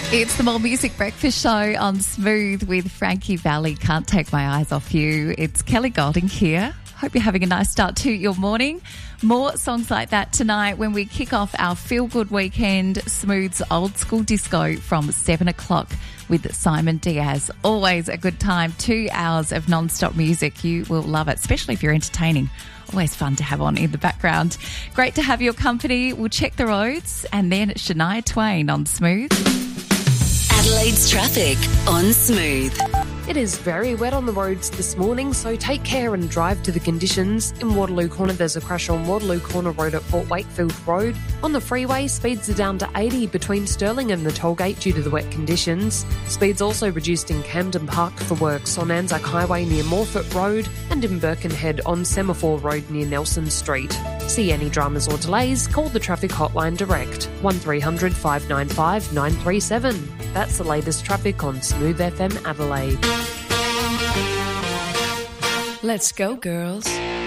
It's the More Music Breakfast Show on Smooth with Frankie Valli. Can't take my eyes off you. It's Kelly Golding here. Hope you're having a nice start to your morning. More songs like that tonight when we kick off our feel-good weekend, Smooth's Old School Disco from 7 o'clock with Simon Diaz. Always a good time. 2 hours of non-stop music. You will love it, especially if you're entertaining. Always fun to have on in the background. Great to have your company. We'll check the roads and then Shania Twain on Smooth. Adelaide's traffic on Smooth. It is very wet on the roads this morning, so take care and drive to the conditions. In Waterloo Corner, there's a crash on Waterloo Corner Road at Port Wakefield Road. On the freeway, speeds are down to 80 between Stirling and the tollgate due to the wet conditions. Speeds also reduced in Camden Park for works on Anzac Highway near Morfett Road and in Birkenhead on Semaphore Road near Nelson Street. See any dramas or delays, call the traffic hotline direct, 1300 595 937. That's the latest traffic on Smooth FM Adelaide. Let's go, girls.